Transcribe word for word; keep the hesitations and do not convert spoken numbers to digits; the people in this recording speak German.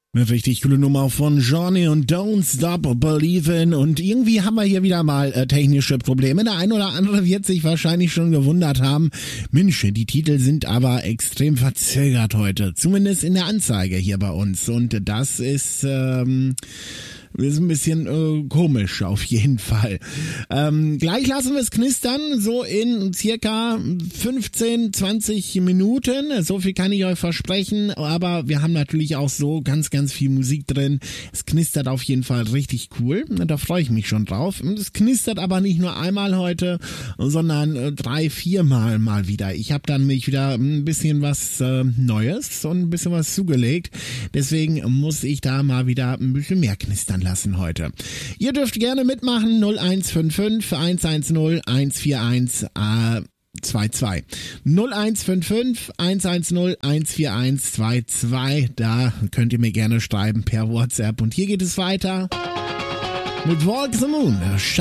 Eine richtig coole Nummer von Johnny und Don't Stop Believin'. Und irgendwie haben wir hier wieder mal äh, technische Probleme. Der ein oder andere wird sich wahrscheinlich schon gewundert haben. Mensch, die Titel sind aber extrem verzögert heute. Zumindest in der Anzeige hier bei uns. Und das ist... Ähm Das ist ein bisschen äh, komisch auf jeden Fall. Ähm, gleich lassen wir es knistern, so in circa fünfzehn, zwanzig Minuten. So viel kann ich euch versprechen, aber wir haben natürlich auch so ganz, ganz viel Musik drin. Es knistert auf jeden Fall richtig cool, da freue ich mich schon drauf. Es knistert aber nicht nur einmal heute, sondern äh, drei, viermal mal wieder. Ich habe dann mich wieder ein bisschen was äh, Neues und ein bisschen was zugelegt. Deswegen muss ich da mal wieder ein bisschen mehr knistern lassen heute. Ihr dürft gerne mitmachen, null eins fünf fünf, eins eins null, eins vier eins zwei zwei. null eins fünf fünf, eins eins null, eins vier eins zwei zwei. Da könnt ihr mir gerne schreiben per WhatsApp. Und hier geht es weiter mit Walk the Moon.